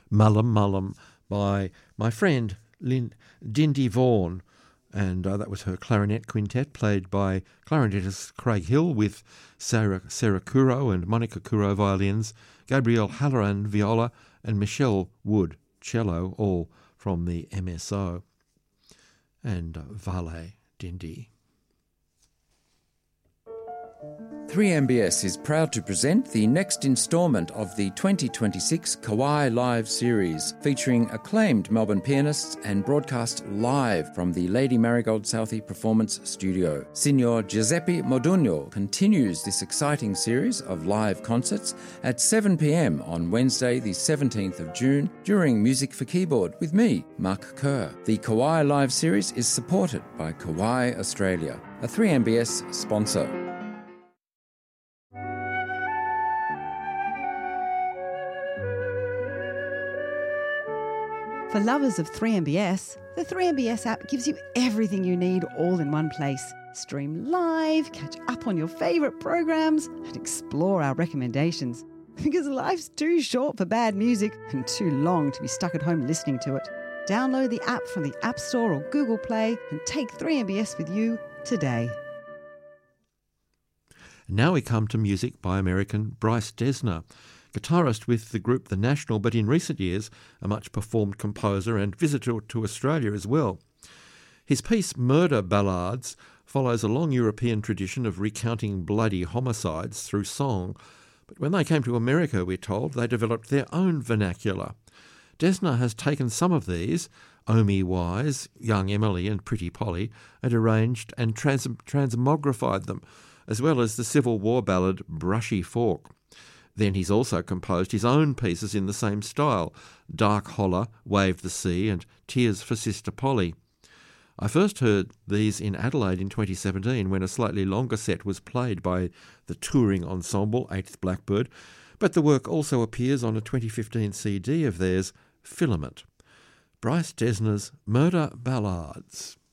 Mullum Mullum by my friend Dindy Vaughan, and that was her clarinet quintet played by clarinetist Craig Hill with Sarah Kuro and Monica Kuro violins, Gabrielle Halloran viola and Michelle Wood cello, all from the MSO. And Vale Dindy. 3MBS is proud to present the next instalment of the 2026 Kauai Live series, featuring acclaimed Melbourne pianists and broadcast live from the Lady Marigold Southey Performance Studio. Signor Giuseppe Modugno continues this exciting series of live concerts at 7 p.m. on Wednesday the 17th of June during Music for Keyboard with me, Mark Kerr. The Kauai Live series is supported by Kauai Australia, a 3MBS sponsor. For lovers of 3MBS, the 3MBS app gives you everything you need all in one place. Stream live, catch up on your favourite programs, and explore our recommendations. Because life's too short for bad music and too long to be stuck at home listening to it. Download the app from the App Store or Google Play and take 3MBS with you today. Now we come to music by American Bryce Dessner, guitarist with the group The National, but in recent years a much-performed composer and visitor to Australia as well. His piece Murder Ballads follows a long European tradition of recounting bloody homicides through song, but when they came to America, we're told, they developed their own vernacular. Dessner has taken some of these, Omi Wise, Young Emily and Pretty Polly, and arranged and transmogrified them, as well as the Civil War ballad Brushy Fork. Then he's also composed his own pieces in the same style, Dark Holler, Wave the Sea and Tears for Sister Polly. I first heard these in Adelaide in 2017 when a slightly longer set was played by the touring ensemble 8th Blackbird, but the work also appears on a 2015 CD of theirs, Filament. Bryce Dessner's Murder Ballads.